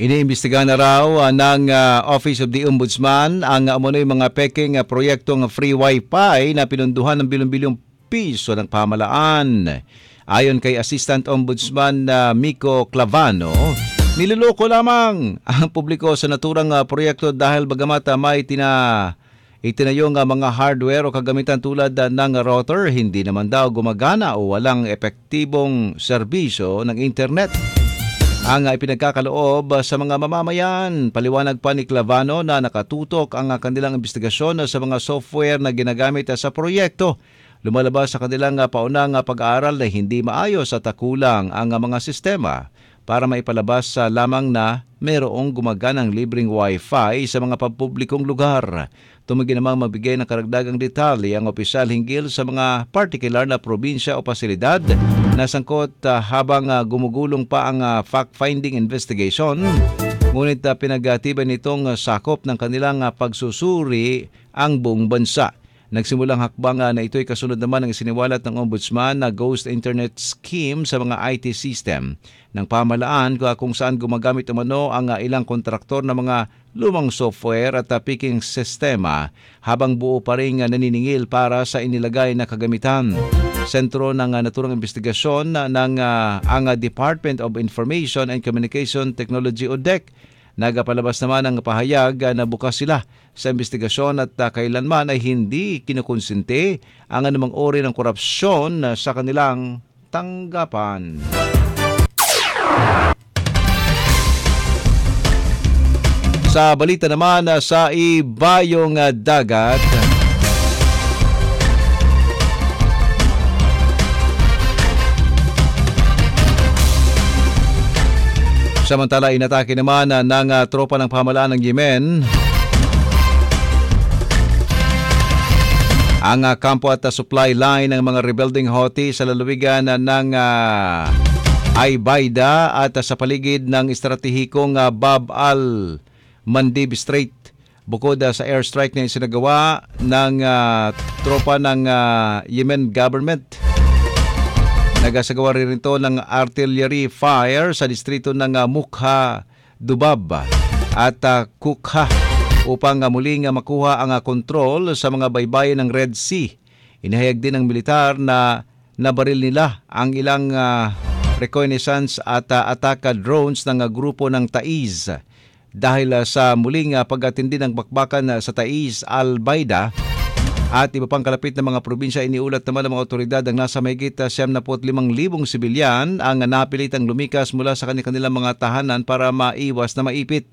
Iniimbestigahan na raw ng Office of the Ombudsman ang umunoy mga peking proyektong free wifi na pinunduhan ng bilyong-bilyong piso ng pamahalaan. Ayon kay Assistant Ombudsman Miko Clavano, niloloko lamang ang publiko sa naturang proyekto dahil bagamat may itinayong mga hardware o kagamitan tulad ng router, hindi naman daw gumagana o walang epektibong serbisyo ng internet ang ipinagkakaloob sa mga mamamayan. Paliwanag pa ni Clavano na nakatutok ang kanilang investigasyon sa mga software na ginagamit sa proyekto. Lumalabas sa kanilang paunang pag-aaral na hindi maayos at kulang ang mga sistema para maipalabas lamang na mayroong gumaganang libreng wifi sa mga pampublikong lugar. Tumigil namang magbigay ng karagdagang detalye ang opisyal hinggil sa mga particular na probinsya o pasilidad na sangkot habang gumugulong pa ang fact-finding investigation. Ngunit pinagtibay nitong sakop ng kanilang pagsusuri ang buong bansa. Nagsimulang hakbang na ito'y kasunod naman ng isiniwalat ng Ombudsman na ghost internet scheme sa mga IT system ng pamahalaan kung saan gumagamit umano ang ilang kontraktor ng mga lumang software at picking sistema habang buo pa rin naniningil para sa inilagay na kagamitan. Sentro ng naturang investigasyon ng ang Department of Information and Communication Technology o DEC. Nagpalabas naman ang pahayag na bukas sila sa investigasyon at kailanman ay hindi kinukonsente ang anumang uri ng korupsyon sa kanilang tanggapan. Sa balita naman sa ibayong dagat, samantala inatake naman ng tropa ng pamahalaan ng Yemen ang kampo at supply line ng mga rebuilding Houthi sa lalawigan ng Al-Baida at sa paligid ng estratehikong Bab al-Mandib Strait. Bukod sa airstrike na isinagawa ng tropa ng Yemen government, nagasagawa rin ito ng artillery fire sa distrito ng Mukha, Dubab at Kukha upang muling makuha ang kontrol sa mga baybayin ng Red Sea. Inahayag din ng militar na nabaril nila ang ilang reconnaissance at attack drones ng grupo ng Taiz. Dahil sa muling pag-atindi ng bakbakan sa Taiz, Al-Baida at iba pang kalapit na mga probinsya, iniulat naman ng mga otoridad ang nasa mahigit 75,000 sibilyan ang napilitang lumikas mula sa kanilang mga tahanan para maiwas na maipit.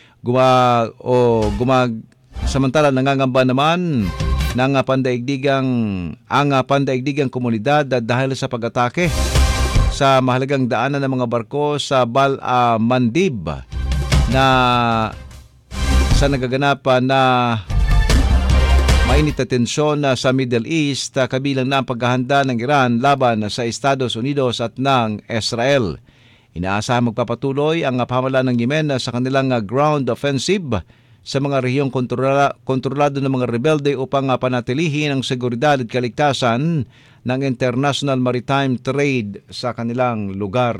Samantala nangangamba naman ng pandaigdigang komunidad dahil sa pag-atake sa mahalagang daanan ng mga barko sa Bab al-Mandib na sa nagaganap na mainit na tensyon sa Middle East, kabilang na ang paghahanda ng Iran laban sa Estados Unidos at ng Israel. Inaasahang magpapatuloy ang pamahalaan ng Yemen sa kanilang ground offensive sa mga rehiyong kontrolado ng mga rebelde upang panatilihin ang seguridad at kaligtasan ng international maritime trade sa kanilang lugar.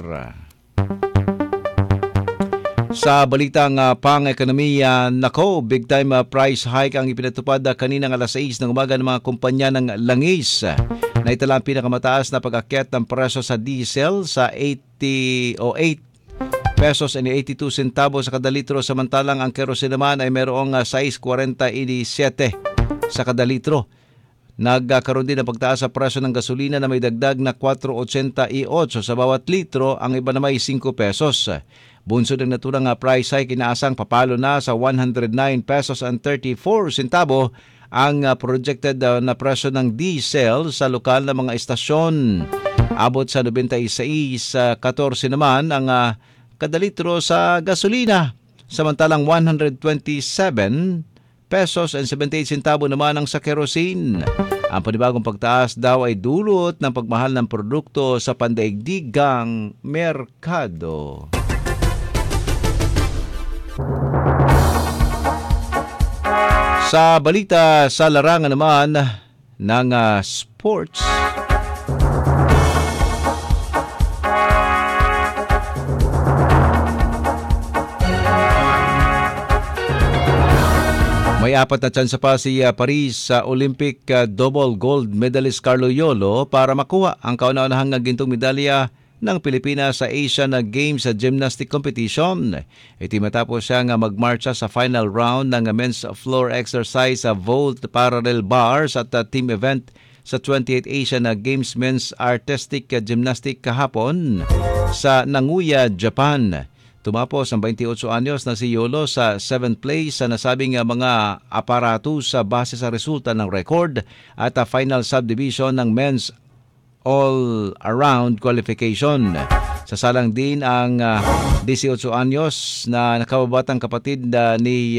Sa balitang pang-ekonomiya, big time price hike ang ipinatupad kaninang alas 6 ng umaga ng mga kumpanya ng langis. Naitala ang pinakamataas na pag-akyat ng presyo sa diesel sa 8 pesos and 82 centavos sa kada litro, samantalang ang kerosene naman ay mayroong 6.47 sa kada litro. Nagkaroon din ng pagtaas sa presyo ng gasolina na may dagdag na 4.88 sa bawat litro, ang iba naman ay 5 pesos. Bunsod ng naturang price hike, inaasang papalo na sa 109 pesos and 34 centavo ang projected na presyo ng diesel sa lokal na mga estasyon. Abot sa 96.14 naman ang kada litro sa gasolina, samantalang 127 pesos and 78 centavo naman ang sa kerosene. Ang panibagong pagtaas daw ay dulot ng pagmahal ng produkto sa pandaigdigang merkado. Sa balita sa larangan naman ng sports, May 4 na tsansa pa si Paris sa Olympic double gold medalist Carlo Yolo para makuha ang kauna-unahang gintong medalya ng Pilipinas sa Asian Games sa gymnastic competition. Iti matapos siya nga magmarcha sa final round ng men's floor exercise sa vault parallel bars at team event sa 28th Asian Games Men's Artistic Gymnastic kahapon sa Nagoya, Japan. Tumapos ang 28 anyos na si Yolo sa 7th place sa nasabing mga aparatos sa base sa resulta ng record at final subdivision ng men's all-around qualification. Sasalang din ang 18 anyos na nakababatang kapatid ni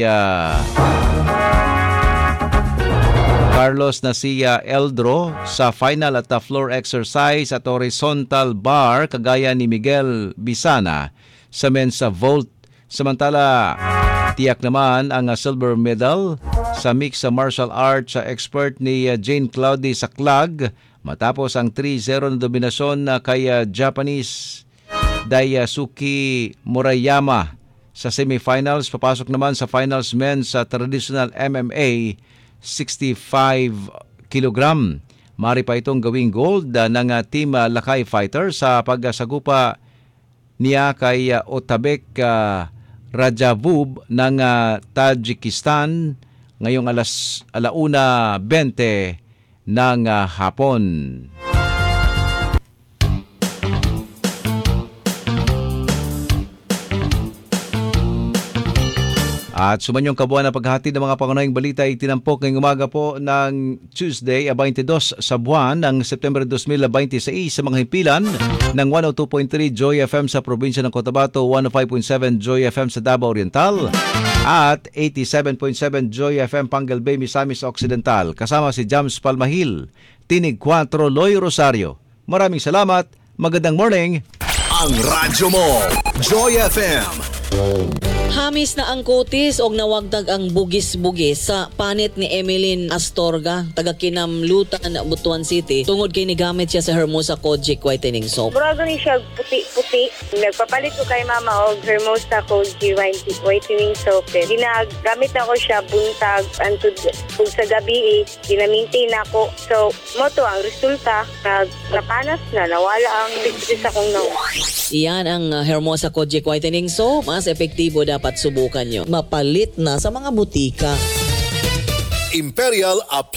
Carlos na si Eldro sa final at floor exercise at horizontal bar kagaya ni Miguel Bisana sa men's vault. Samantala, tiyak naman ang silver medal sa mixed martial arts expert ni Jane Claudy sa clag matapos ang 3-0 na dominasyon kay Japanese Daisuke Murayama sa semifinals. Papasok naman sa finals men's sa traditional MMA 65 kilogram. Mari pa itong gawing gold ng Team Lakay Fighter sa pagsagupa niya kay Otabek Rajavub ng Tajikistan ngayong 1:20 ng hapon. At sumanyong kabuuan na paghahatid ng mga pangunahing balita ay tinampok ngayong umaga po ng Tuesday, 22 sa buwan ng September 2026 sa mga himpilan ng 102.3 Joy FM sa probinsya ng Cotabato, 105.7 Joy FM sa Davao Oriental at 87.7 Joy FM Pangal Bay, Misamis Occidental. Kasama si Jams Palmahil, Tinig 4 Loy Rosario. Maraming salamat, magandang morning. Ang radyo mo, Joy FM. Hamis na ang kutis og nawagdag ang bugis-bugis sa panit ni Emeline Astorga, taga Kinamlutan, Butuan City, tungod kay nigamit siya sa Hermosa Kojic Whitening Soap. Murago ni siya puti-puti. Nagpapalit ko kay mama og Hermosa Kojic Whitening Soap. Ginagamit ako siya buntag antud ug sa gabi ginamintain ako. So mo to ang resulta, napanas na, nawala ang bigis akong naw. Iyan ang Hermosa Kojic Whitening Soap. Mas epektibo dapat subukan nyo. Mapalit na sa mga butika. Imperial Appliance.